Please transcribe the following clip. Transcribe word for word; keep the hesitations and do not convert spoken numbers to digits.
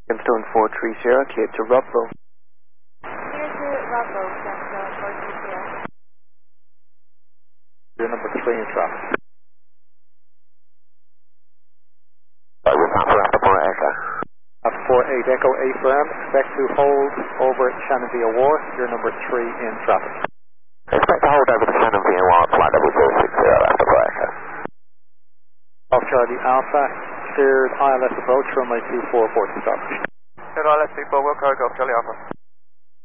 Gemstone four three zero, clear to Rodville. Clear to Rodville, Gemstone four three zero. You're number three in traffic. Sorry, we're not for Alpha four Echo. Alpha four eight Echo A firm, expect to hold over Shannonville Wharf. You're number three in traffic. Expect to hold over the Shannonville Wharf, flight level four six zero, Alpha four Echo. Off Charlie Alpha, cleared I L S approach, runway two four four to stop. Cleared I L S two four, will cargo, Charlie Alpha.